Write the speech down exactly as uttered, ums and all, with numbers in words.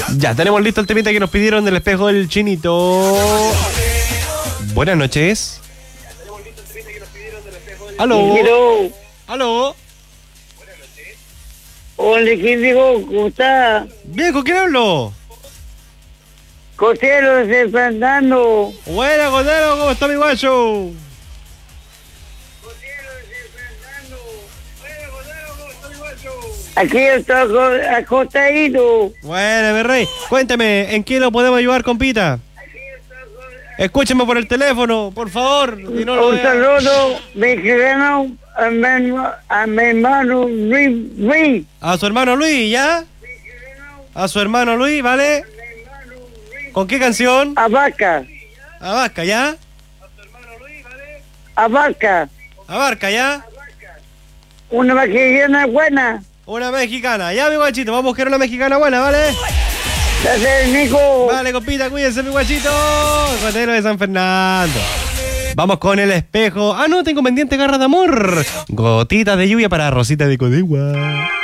Ya, tenemos listo el temita que nos pidieron del espejo del chinito. Buenas noches. Aló. Hello. Aló. Hola, ¿quién digo? ¿Cómo está? Bien, ¿con quién hablo? Cotero de Fernando. Buena, Cotero, ¿cómo está mi guacho? Aquí estoy aco- acostadito. Buena, mi rey. Cuénteme, ¿en qué lo podemos ayudar, compita? Escúcheme por el teléfono, por favor. Si no lo Un vea. saludo mexicano a mi, herma- a mi hermano Luis. Luis. A su hermano Luis, ¿ya? A su hermano Luis, ¿vale? ¿Con qué canción? A Vaca. A Vasca, ¿ya? A Vaca. A Barca, ¿ya? Una mexicana buena. Una mexicana, ya, mi guachito. Vamos a buscar una mexicana buena, ¿vale? Gracias, Nico. Vale, compita, cuídense, mi guachito. Cotero de San Fernando. Vamos con el espejo. Ah, no, tengo pendiente garra de amor. Gotitas de lluvia para Rosita de Codegua.